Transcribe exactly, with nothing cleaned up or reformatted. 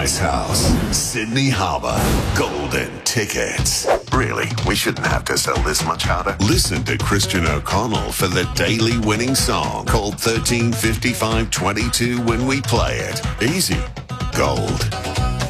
Ice House, Sydney Harbour, golden tickets. Really? We shouldn't have to sell this much harder. Listen to Christian O'Connell for the daily winning song called thirteen fifty-five twenty-two when we play it. Easy. Gold.